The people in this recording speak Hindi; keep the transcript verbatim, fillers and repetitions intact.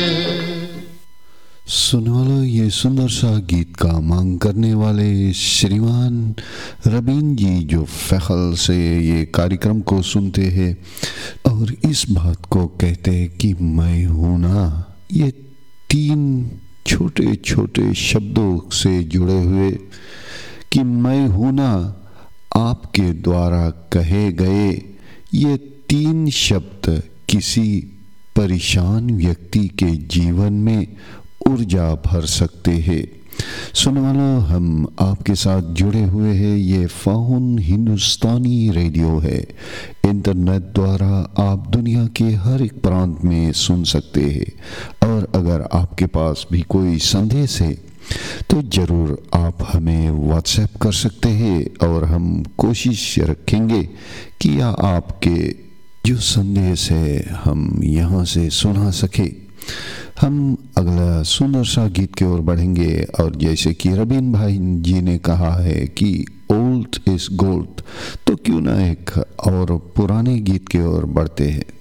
सुनने वालों, ये सुंदर सा गीत का मांग करने वाले श्रीमान रबीन जी जो फैखल से ये कार्यक्रम को सुनते हैं और इस बात को कहते हैं कि मैं हूं ना, ये तीन छोटे छोटे शब्दों से जुड़े हुए कि मैं हूं ना आपके द्वारा कहे गए, ये तीन शब्द किसी परेशान व्यक्ति के जीवन में ऊर्जा भर सकते हैं। सुनने वालों, हम आपके साथ जुड़े हुए हैं। ये फाउन हिंदुस्तानी रेडियो है। इंटरनेट द्वारा आप दुनिया के हर एक प्रांत में सुन सकते हैं। और अगर आपके पास भी कोई संदेश है तो ज़रूर आप हमें व्हाट्सएप कर सकते हैं और हम कोशिश रखेंगे कि या आपके जो संदेश है हम यहाँ से सुना सके। हम अगला सुंदर सा गीत की ओर बढ़ेंगे और जैसे कि रबीन भाई जी ने कहा है कि ओल्ड इज गोल्ड, तो क्यों ना एक और पुराने गीत की ओर बढ़ते हैं।